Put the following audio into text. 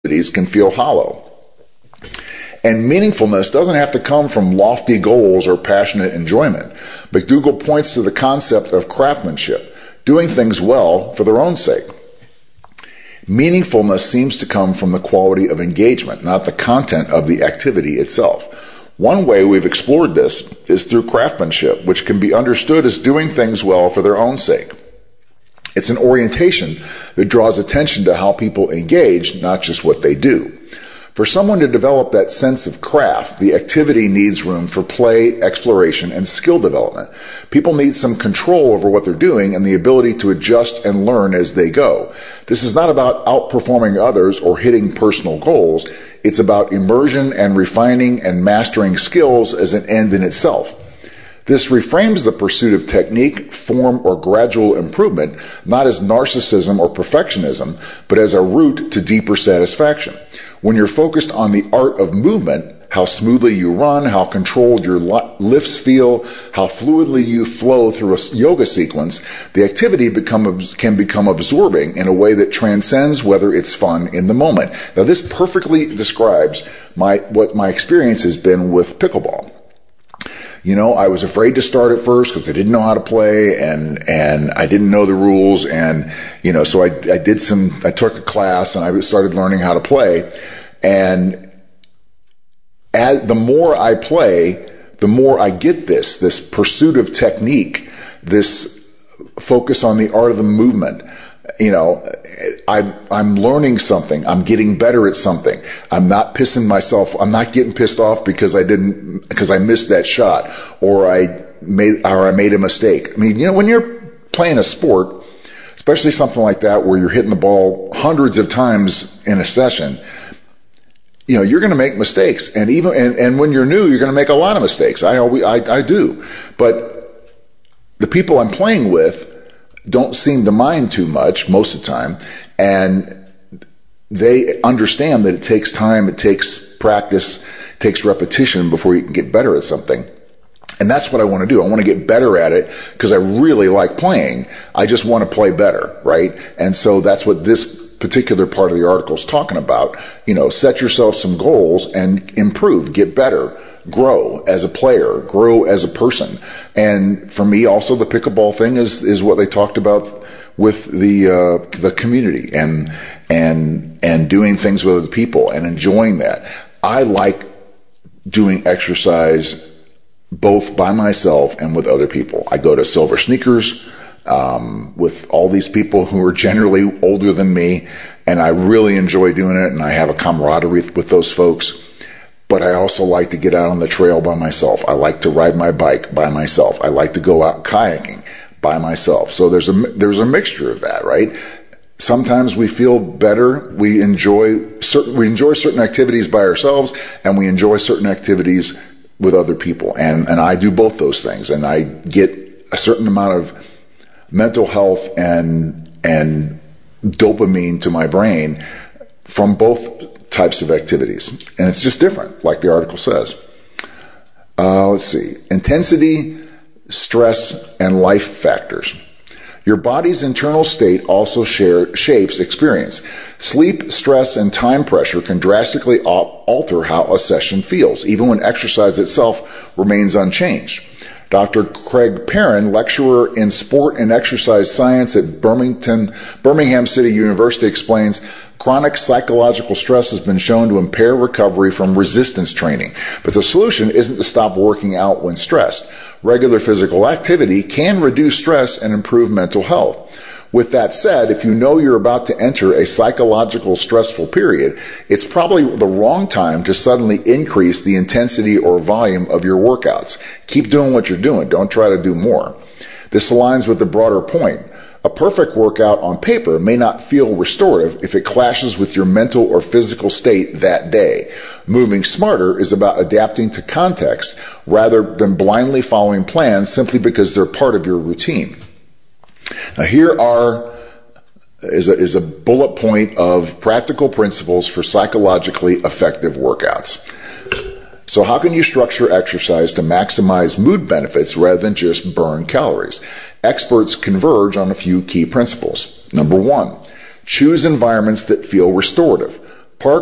can feel hollow. And meaningfulness doesn't have to come from lofty goals or passionate enjoyment. McDougall points to the concept of craftsmanship, doing things well for their own sake. Meaningfulness seems to come from the quality of engagement, not the content of the activity itself. One way we've explored this is through craftsmanship, which can be understood as doing things well for their own sake. It's an orientation that draws attention to how people engage, not just what they do. For someone to develop that sense of craft, the activity needs room for play, exploration, and skill development. People need some control over what they're doing and the ability to adjust and learn as they go. This is not about outperforming others or hitting personal goals. It's about immersion and refining and mastering skills as an end in itself. This reframes the pursuit of technique, form, or gradual improvement, not as narcissism or perfectionism, but as a route to deeper satisfaction. When you're focused on the art of movement, how smoothly you run, how controlled your lifts feel, how fluidly you flow through a yoga sequence, the activity can become absorbing in a way that transcends whether it's fun in the moment. Now, this perfectly describes what my experience has been with pickleball. You know, I was afraid to start at first because I didn't know how to play and I didn't know the rules, and you know, so I took a class and I started learning how to play, and the more I play, the more I get this pursuit of technique, this focus on the art of the movement. You know, I'm learning something. I'm getting better at something. I'm not pissing myself. I'm not getting pissed off because I missed that shot or I made a mistake. I mean, you know, when you're playing a sport, especially something like that where you're hitting the ball hundreds of times in a session, you know, you're going to make mistakes. And even when you're new, you're going to make a lot of mistakes. I do. But the people I'm playing with don't seem to mind too much most of the time, and they understand that it takes time, it takes practice, it takes repetition before you can get better at something. And that's what I want to do. I want to get better at it because I really like playing. I just want to play better, right? And so that's what this particular part of the article is talking about. You know, set yourself some goals and improve, get better, grow as a player, grow as a person. And for me also, the pickleball thing is what they talked about with the community and doing things with other people and enjoying that. I like doing exercise both by myself and with other people. I go to Silver Sneakers with all these people who are generally older than me, and I really enjoy doing it, and I have a camaraderie with those folks. But I also like to get out on the trail by myself. I like to ride my bike by myself. I like to go out kayaking by myself. So there's a mixture of that, right? Sometimes we feel better. We enjoy certain activities by ourselves, and we enjoy certain activities with other people. And I do both those things, and I get a certain amount of mental health and dopamine to my brain from both types of activities. And it's just different, like the article says. Let's see. Intensity, stress, and life factors. Your body's internal state also shapes experience. Sleep, stress, and time pressure can drastically alter how a session feels, even when exercise itself remains unchanged. Dr. Craig Perrin, lecturer in sport and exercise science at Birmingham City University, explains chronic psychological stress has been shown to impair recovery from resistance training. But the solution isn't to stop working out when stressed. Regular physical activity can reduce stress and improve mental health. With that said, if you know you're about to enter a psychological stressful period, it's probably the wrong time to suddenly increase the intensity or volume of your workouts. Keep doing what you're doing. Don't try to do more. This aligns with the broader point. A perfect workout on paper may not feel restorative if it clashes with your mental or physical state that day. Moving smarter is about adapting to context rather than blindly following plans simply because they're part of your routine. Now here is a bullet point of practical principles for psychologically effective workouts. So how can you structure exercise to maximize mood benefits rather than just burn calories? Experts converge on a few key principles. Number one, choose environments that feel restorative.